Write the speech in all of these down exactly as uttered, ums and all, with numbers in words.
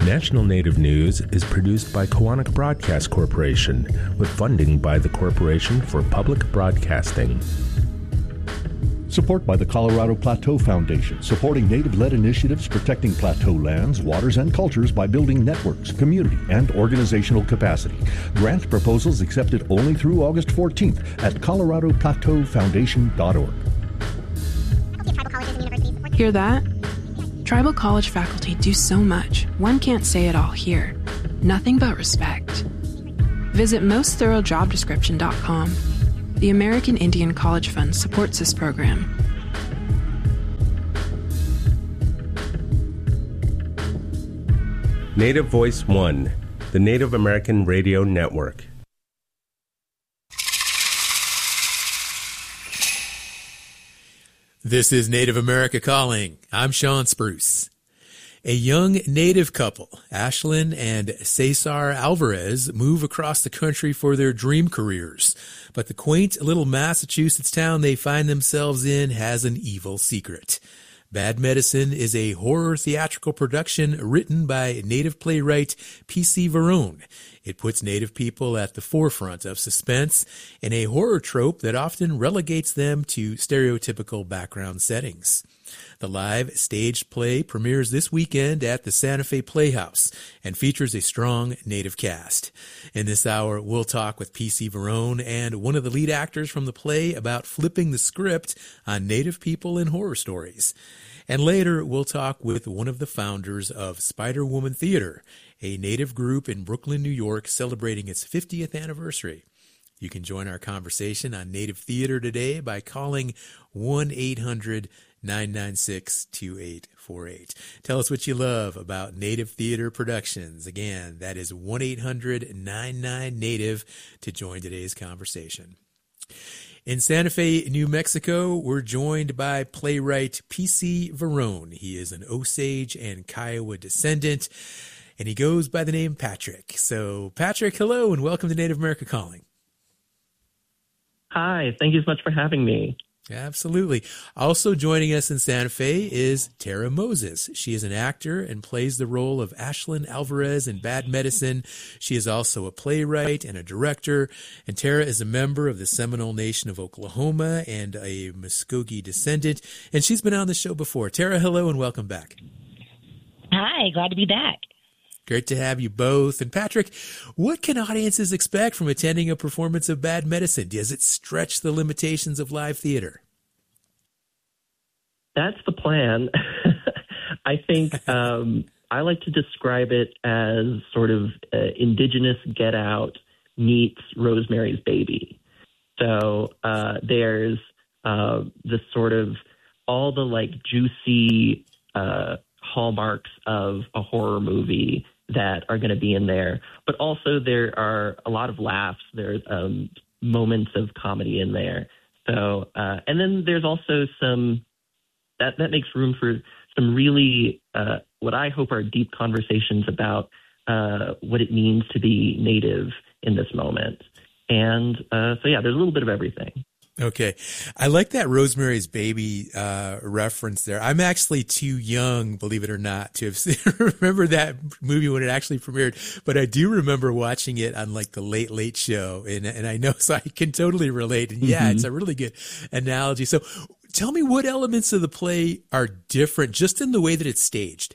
National Native News is produced by Koahnic Broadcast Corporation with funding by the Corporation for Public Broadcasting. Support by the Colorado Plateau Foundation, supporting Native-led initiatives protecting plateau lands, waters, and cultures by building networks, community, and organizational capacity. Grant proposals accepted only through August fourteenth at colorado plateau foundation dot org. Hear that? Tribal college faculty do so much, one can't say it all here. Nothing but respect. Visit most thorough job description dot com. The American Indian College Fund supports this program. Native Voice One, the Native American Radio Network. This is Native America Calling. I'm Sean Spruce. A young Native couple, Ashlyn and Cesar Alvarez, move across the country for their dream careers. But the quaint little Massachusetts town they find themselves in has an evil secret. Bad Medicine is a horror theatrical production written by Native playwright P C Varone. It puts Native people at the forefront of suspense in a horror trope that often relegates them to stereotypical background settings. The live staged play premieres this weekend at the Santa Fe Playhouse and features a strong Native cast. In this hour, we'll talk with P C Varone and one of the lead actors from the play about flipping the script on Native people in horror stories. And later, we'll talk with one of the founders of Spider Woman Theater, a Native group in Brooklyn, New York, celebrating its fiftieth anniversary. You can join our conversation on Native Theater today by calling one eight hundred nine nine six two eight four eight. Tell us what you love about Native Theater Productions. Again, that is one eight hundred nine nine Native to join today's conversation. In Santa Fe, New Mexico, we're joined by playwright P C Varone. He is an Osage and Kiowa descendant, and he goes by the name Patrick. So, Patrick, hello, and welcome to Native America Calling. Hi, thank you so much for having me. Absolutely. Also joining us in Santa Fe is Tara Moses. She is an actor and plays the role of Ashlyn Alvarez in Bad Medicine. She is also a playwright and a director. And Tara is a member of the Seminole Nation of Oklahoma and a Muskogee descendant. And she's been on the show before. Tara, hello and welcome back. Hi, glad to be back. Great to have you both. And Patrick, what can audiences expect from attending a performance of Bad Medicine? Does it stretch the limitations of live theater? That's the plan. I think um, I like to describe it as sort of uh, indigenous Get Out meets Rosemary's Baby. So uh, there's uh, the sort of all the like juicy uh, hallmarks of a horror movie that are going to be in there. But also there are a lot of laughs. There's um, moments of comedy in there. So, uh, and then there's also some, that, that makes room for some really, uh, what I hope are deep conversations about uh, what it means to be Native in this moment. And uh, so, yeah, there's a little bit of everything. Okay. I like that Rosemary's Baby uh, reference there. I'm actually too young, believe it or not, to have seen, remember that movie when it actually premiered, but I do remember watching it on like the Late Late Show, and and I know, so I can totally relate. And yeah, mm-hmm. It's a really good analogy. So tell me what elements of the play are different just in the way that it's staged.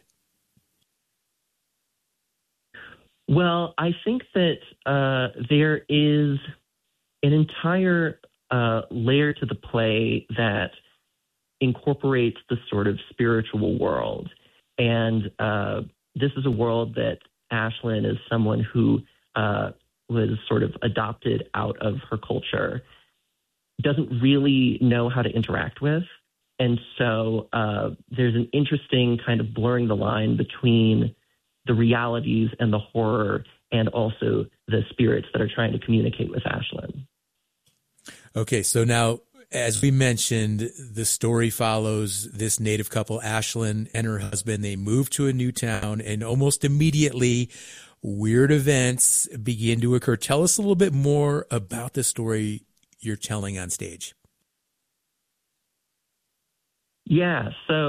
Well, I think that uh, there is an entire Uh, layer to the play that incorporates the sort of spiritual world. And uh, this is a world that Ashlyn is someone who uh, was sort of adopted out of her culture, doesn't really know how to interact with. And so uh, there's an interesting kind of blurring the line between the realities and the horror and also the spirits that are trying to communicate with Ashlyn. Okay, so now, as we mentioned, the story follows this Native couple, Ashlyn and her husband. They move to a new town, and almost immediately, weird events begin to occur. Tell us a little bit more about the story you're telling on stage. Yeah, so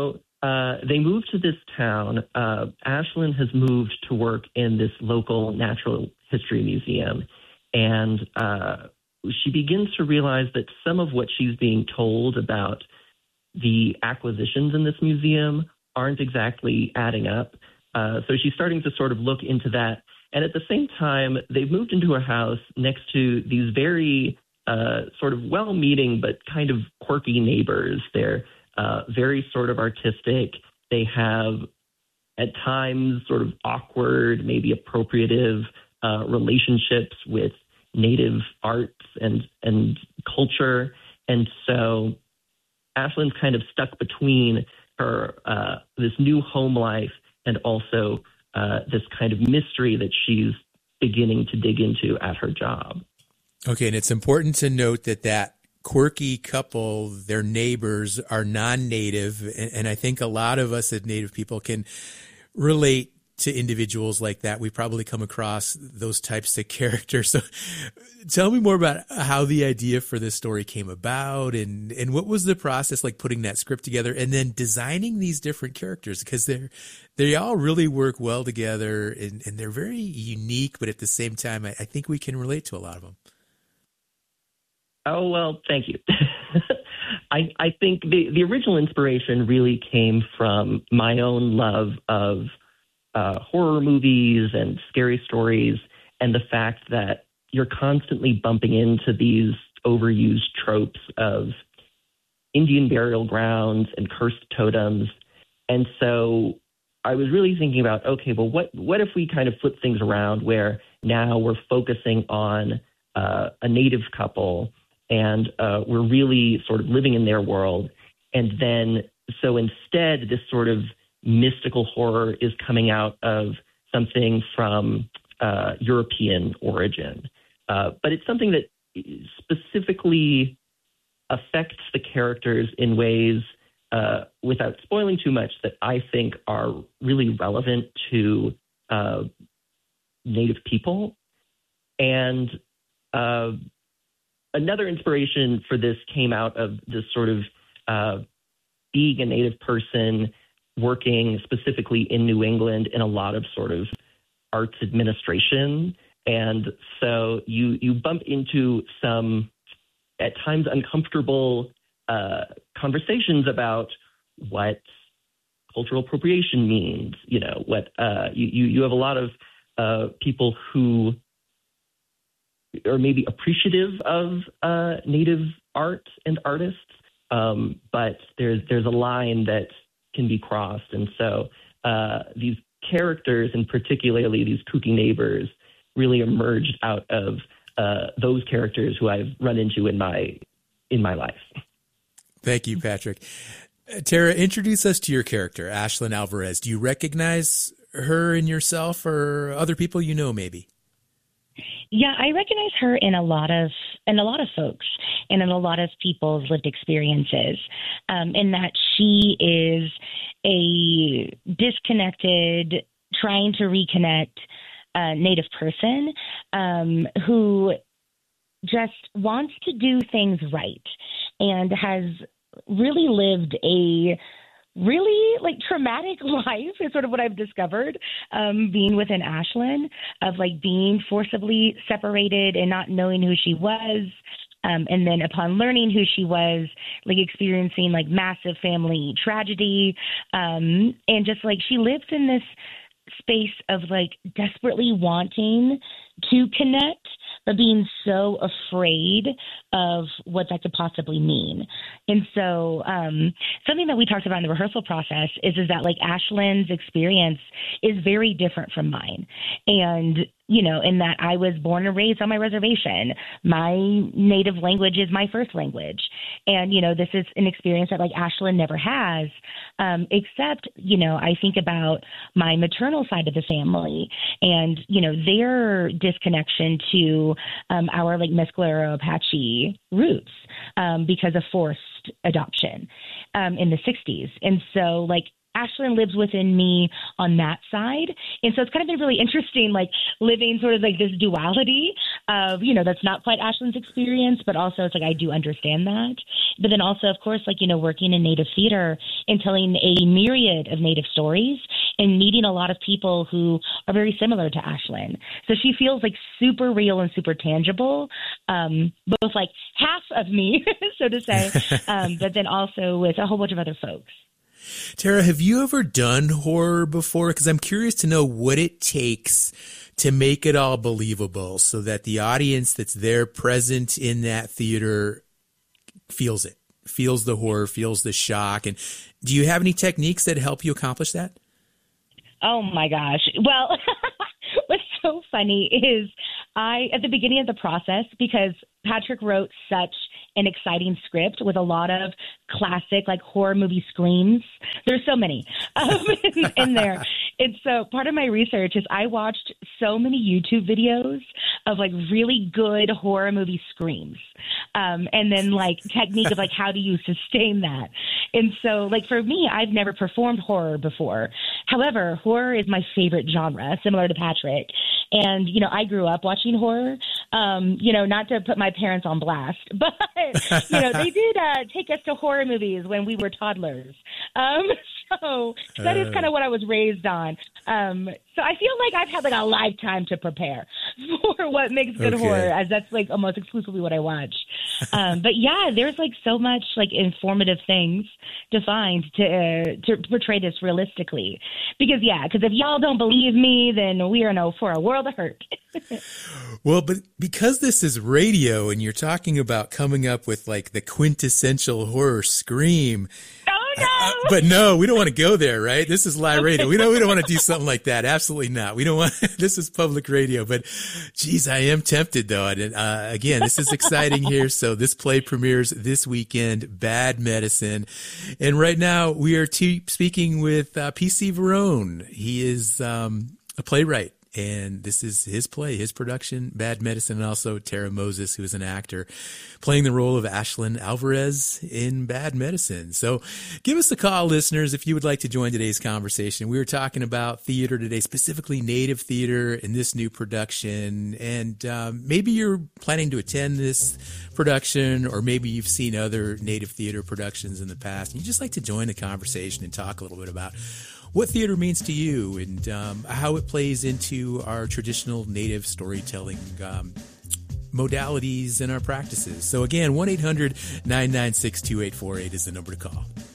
uh, they moved to this town. Uh, Ashlyn has moved to work in this local natural history museum. And uh, she begins to realize that some of what she's being told about the acquisitions in this museum aren't exactly adding up. Uh, so she's starting to sort of look into that. And at the same time, they've moved into a house next to these very uh, sort of well-meaning but kind of quirky neighbors. They're uh, very sort of artistic. They have, at times, sort of awkward, maybe appropriative uh, relationships with Native arts and, and culture. And so Ashlyn's kind of stuck between her uh, this new home life and also uh, this kind of mystery that she's beginning to dig into at her job. Okay, and it's important to note that that quirky couple, their neighbors, are non-Native, and, and I think a lot of us as Native people can relate to individuals like that. We probably come across those types of characters. So tell me more about how the idea for this story came about, and, and what was the process like putting that script together and then designing these different characters, because they're, they all really work well together, and, and they're very unique, but at the same time, I, I think we can relate to a lot of them. Oh, well, thank you. I, I think the, the original inspiration really came from my own love of Uh, horror movies and scary stories, and the fact that you're constantly bumping into these overused tropes of Indian burial grounds and cursed totems. And so I was really thinking about, okay, well, what, what if we kind of flip things around where now we're focusing on uh, a Native couple and uh, we're really sort of living in their world. And then, so instead, this sort of mystical horror is coming out of something from uh, European origin. Uh, but it's something that specifically affects the characters in ways, uh, without spoiling too much, that I think are really relevant to uh, Native people. And uh, another inspiration for this came out of this sort of uh, being a Native person working specifically in New England in a lot of sort of arts administration. And so you you bump into some, at times, uncomfortable uh, conversations about what cultural appropriation means. You know, what uh, you, you have a lot of uh, people who are maybe appreciative of uh, Native art and artists, um, but there's there's a line that can be crossed. And so uh, these characters, and particularly these kooky neighbors, really emerged out of uh, those characters who I've run into in my in my life. Thank you, Patrick. Uh, Tara, introduce us to your character, Ashlyn Alvarez. Do you recognize her in yourself or other people you know, maybe? Yeah, I recognize her in a lot of in a lot of folks and in a lot of people's lived experiences, um, in that she is a disconnected, trying to reconnect uh, Native person um, who just wants to do things right and has really lived a really like traumatic life is sort of what I've discovered, um, being within Ashlyn, of like being forcibly separated and not knowing who she was. Um, and then upon learning who she was, like experiencing like massive family tragedy. Um, and just like she lives in this space of like desperately wanting to connect, but being so afraid of what that could possibly mean. And so um, something that we talked about in the rehearsal process is, is that like Ashlyn's experience is very different from mine. And, you know, in that I was born and raised on my reservation. My native language is my first language. And, you know, this is an experience that like Ashlyn never has, um, except, you know, I think about my maternal side of the family and, you know, their disconnection to um, our like Mescalero Apache roots um, because of forced adoption um, in the sixties. And so like Ashlyn lives within me on that side. And so it's kind of been really interesting, like living sort of like this duality of, you know, that's not quite Ashlyn's experience, but also it's like I do understand that. But then also, of course, like, you know, working in Native theater and telling a myriad of Native stories and meeting a lot of people who are very similar to Ashlyn. So she feels like super real and super tangible, um, both like half of me, so to say, um, but then also with a whole bunch of other folks. Tara, have you ever done horror before? Because I'm curious to know what it takes to make it all believable so that the audience that's there present in that theater feels it, feels the horror, feels the shock. And do you have any techniques that help you accomplish that? Oh, my gosh. Well, what's so funny is I, at the beginning of the process, because Patrick wrote such an exciting script with a lot of classic like horror movie screams. There's so many um, in, in there. And so part of my research is I watched so many YouTube videos of like really good horror movie screams. Um, and then like technique of like, how do you sustain that? And so like for me, I've never performed horror before. However, horror is my favorite genre, similar to Patrick. And, you know, I grew up watching horror, um, you know, not to put my parents on blast, but, you know, they did uh, take us to horror movies when we were toddlers. Um, so that is kind of what I was raised on. Um, so I feel like I've had like a lifetime to prepare for what makes good okay. horror, as that's like almost exclusively what I watch. Um, but yeah, there's like so much like informative things to find to, uh, to portray this realistically. Because yeah, because if y'all don't believe me, then we are no for a world of hurt. Well, but because this is radio and you're talking about coming up with like the quintessential horror scream. Oh no! Uh, but no, we don't want to go there, right? This is live radio. We don't, we don't want to do something like that. Absolutely not. We don't want, this is public radio, but geez, I am tempted though. And, uh, again, this is exciting here. So this play premieres this weekend, Bad Medicine. And right now we are t- speaking with, uh, P C Varone. He is, um, a playwright. And this is his play, his production, Bad Medicine, and also Tara Moses, who is an actor, playing the role of Ashlyn Alvarez in Bad Medicine. So give us a call, listeners, if you would like to join today's conversation. We were talking about theater today, specifically Native theater in this new production. And um, maybe you're planning to attend this production, or maybe you've seen other Native theater productions in the past, and you'd just like to join the conversation and talk a little bit about what theater means to you and um, how it plays into our traditional Native storytelling um, modalities and our practices. So again, one eight hundred nine nine six two eight four eight is the number to call.